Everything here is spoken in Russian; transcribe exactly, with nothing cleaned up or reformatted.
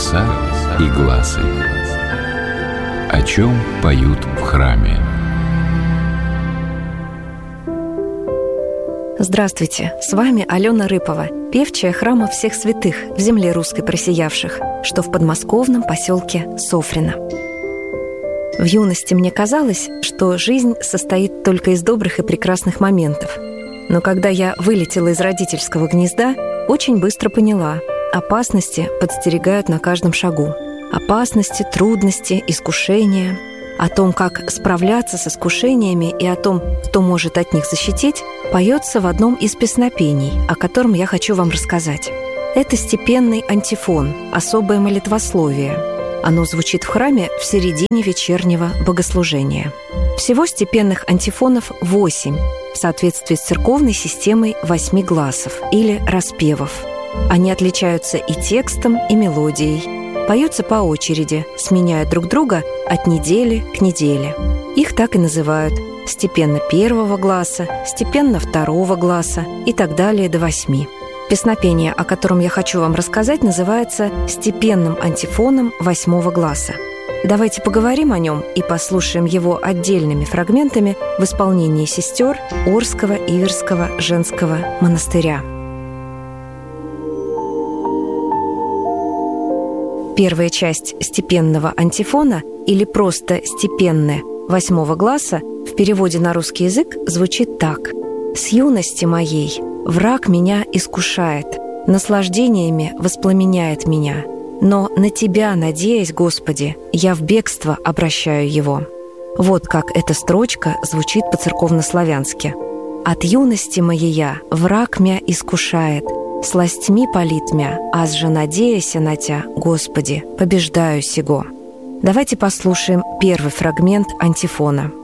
голоса и гласы. О чем поют в храме? Здравствуйте, с вами Алена Рыпова, певчая храма всех святых в земле русской просиявших, что в подмосковном поселке Софрино. В юности мне казалось, что жизнь состоит только из добрых и прекрасных моментов. Но когда я вылетела из родительского гнезда, очень быстро поняла – опасности подстерегают на каждом шагу. Опасности, трудности, искушения. О том, как справляться с искушениями и о том, кто может от них защитить, поется в одном из песнопений, о котором я хочу вам рассказать. Это степенный антифон, особое молитвословие. Оно звучит в храме в середине вечернего богослужения. Всего степенных антифонов восемь, в соответствии с церковной системой восьми гласов или распевов. Они отличаются и текстом, и мелодией. Поются по очереди, сменяя друг друга от недели к неделе. Их так и называют – степенно первого гласа, степенно второго гласа и так далее до восьми. Песнопение, о котором я хочу вам рассказать, называется «Степенным антифоном восьмого гласа». Давайте поговорим о нем и послушаем его отдельными фрагментами в исполнении сестер Орского Иверского женского монастыря. Первая часть степенного антифона, или просто степенное восьмого гласа, в переводе на русский язык звучит так: «С юности моей враг меня искушает, наслаждениями воспламеняет меня. Но на Тебя, надеясь, Господи, я в бегство обращаю его». Вот как эта строчка звучит по-церковнославянски. «От юности моея враг мя искушает, сластьми палит мя, аз же надеяся на Тя, Господи, побеждаю сего». Давайте послушаем первый фрагмент антифона.